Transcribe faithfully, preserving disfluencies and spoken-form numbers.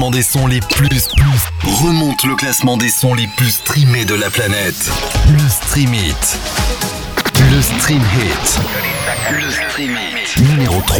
des sons les plus, plus remonte le classement des sons les plus streamés de la planète. Le Stream It. Le Stream Hit. Le Stream Hit. Numéro trois.